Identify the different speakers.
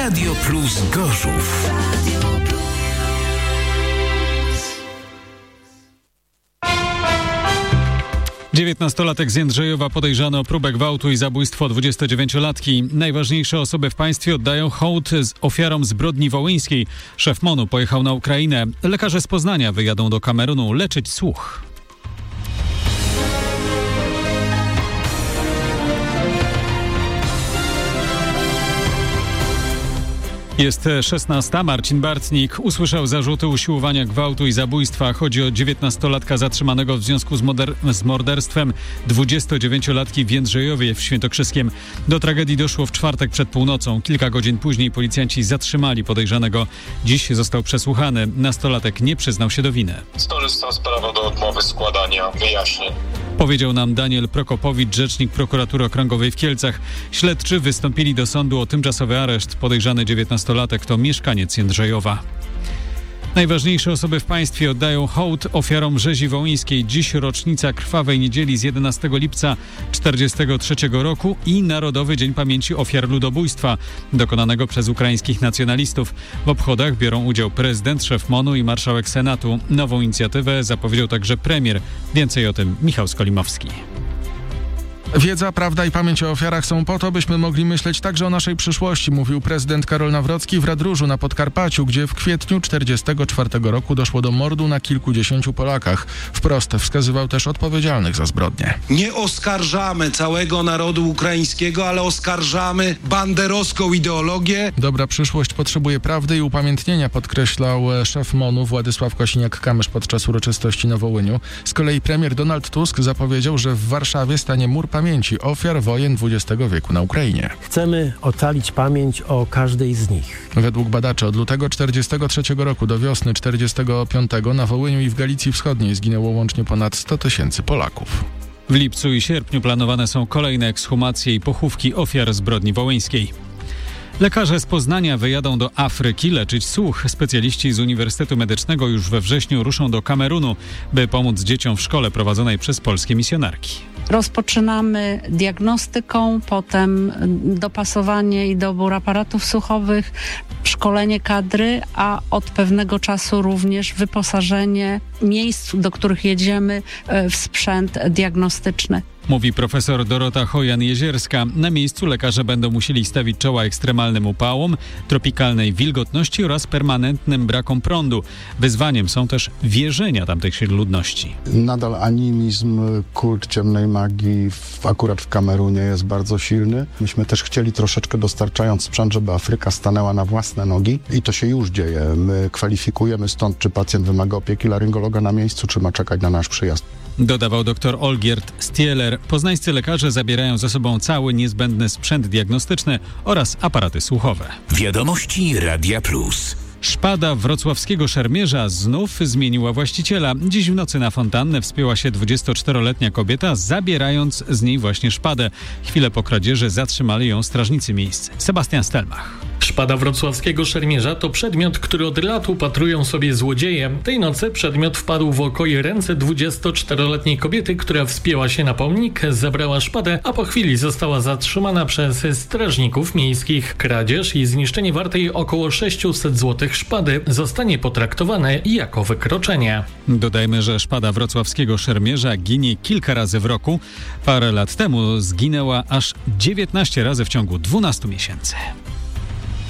Speaker 1: Radio Plus Gorzów.
Speaker 2: 19-latek z Jędrzejowa podejrzany o próbę gwałtu i zabójstwo 29-latki. Najważniejsze osoby w państwie oddają hołd ofiarom zbrodni wołyńskiej. Szef MON-u pojechał na Ukrainę. Lekarze z Poznania wyjadą do Kamerunu leczyć słuch. Jest 16. Marcin Bartnik usłyszał zarzuty usiłowania gwałtu i zabójstwa. Chodzi o 19-latka zatrzymanego w związku z morderstwem 29-latki w Jędrzejowie w Świętokrzyskiem. Do tragedii doszło w czwartek przed północą. Kilka godzin później policjanci zatrzymali podejrzanego. Dziś został przesłuchany. Nastolatek nie przyznał się do winy.
Speaker 3: Skorzystam z prawa do odmowy składania wyjaśnień.
Speaker 2: Powiedział nam Daniel Prokopowicz, rzecznik prokuratury okręgowej w Kielcach. Śledczy wystąpili do sądu o tymczasowy areszt. Podejrzany 19-latek to mieszkaniec Jędrzejowa. Najważniejsze osoby w państwie oddają hołd ofiarom rzezi wołyńskiej. Dziś rocznica krwawej niedzieli z 11 lipca 1943 roku i Narodowy Dzień Pamięci Ofiar Ludobójstwa dokonanego przez ukraińskich nacjonalistów. W obchodach biorą udział prezydent, szef MON-u i marszałek Senatu. Nową inicjatywę zapowiedział także premier. Więcej o tym Michał Skolimowski.
Speaker 4: Wiedza, prawda i pamięć o ofiarach są po to, byśmy mogli myśleć także o naszej przyszłości, mówił prezydent Karol Nawrocki w Radróżu na Podkarpaciu, gdzie w kwietniu 1944 roku doszło do mordu na kilkudziesięciu Polakach. Wprost wskazywał też odpowiedzialnych za zbrodnie.
Speaker 5: Nie oskarżamy całego narodu ukraińskiego, ale oskarżamy banderowską ideologię.
Speaker 4: Dobra przyszłość potrzebuje prawdy i upamiętnienia, podkreślał szef MON-u Władysław Kosiniak-Kamysz podczas uroczystości na Wołyniu. Z kolei premier Donald Tusk zapowiedział, że w Warszawie stanie mur pamięci ofiar wojen XX wieku na Ukrainie.
Speaker 6: Chcemy ocalić pamięć o każdej z nich.
Speaker 4: Według badaczy od lutego 1943 roku do wiosny 1945 na Wołyniu i w Galicji Wschodniej zginęło łącznie ponad 100 000 Polaków.
Speaker 2: W lipcu i sierpniu planowane są kolejne ekshumacje i pochówki ofiar zbrodni wołyńskiej. Lekarze z Poznania wyjadą do Afryki leczyć słuch. Specjaliści z Uniwersytetu Medycznego już we wrześniu ruszą do Kamerunu, by pomóc dzieciom w szkole prowadzonej przez polskie misjonarki.
Speaker 7: Rozpoczynamy diagnostyką, potem dopasowanie i dobór aparatów słuchowych, szkolenie kadry, a od pewnego czasu również wyposażenie miejsc, do których jedziemy, w sprzęt diagnostyczny.
Speaker 2: Mówi profesor Dorota Hojan-Jezierska. Na miejscu lekarze będą musieli stawić czoła ekstremalnym upałom, tropikalnej wilgotności oraz permanentnym brakom prądu. Wyzwaniem są też wierzenia tamtejszej ludności.
Speaker 8: Nadal animizm, kult ciemnej magii akurat w Kamerunie jest bardzo silny. Myśmy też chcieli troszeczkę dostarczając sprzęt, żeby Afryka stanęła na własne nogi i to się już dzieje. My kwalifikujemy stąd, czy pacjent wymaga opieki laryngologa na miejscu, czy ma czekać na nasz przyjazd.
Speaker 2: Dodawał dr Olgierd Stieler. Poznańscy lekarze zabierają ze sobą cały niezbędny sprzęt diagnostyczny oraz aparaty słuchowe.
Speaker 1: Wiadomości Radia Plus.
Speaker 2: Szpada wrocławskiego szermierza znów zmieniła właściciela. Dziś w nocy na fontannę wspięła się 24-letnia kobieta, zabierając z niej właśnie szpadę. Chwilę po kradzieży zatrzymali ją strażnicy miejsc. Sebastian Stelmach.
Speaker 9: Szpada wrocławskiego szermierza to przedmiot, który od lat upatrują sobie złodzieje. Tej nocy przedmiot wpadł w oko i ręce 24-letniej kobiety, która wspięła się na pomnik, zabrała szpadę, a po chwili została zatrzymana przez strażników miejskich. Kradzież i zniszczenie wartej około 600 zł szpady zostanie potraktowane jako wykroczenie.
Speaker 2: Dodajmy, że szpada wrocławskiego szermierza ginie kilka razy w roku. Parę lat temu zginęła aż 19 razy w ciągu 12 miesięcy.